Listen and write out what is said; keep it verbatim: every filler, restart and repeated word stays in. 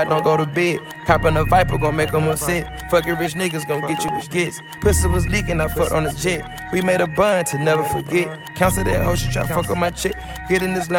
I don't go to bed. Hop on a Viper, gon' make them upset. Fucking rich niggas gon' get you baguettes. Pussy was leaking, I fucked on the jet. We made a bun to never forget. Cancel that hoe, she try fuck on my chick. Get in this line.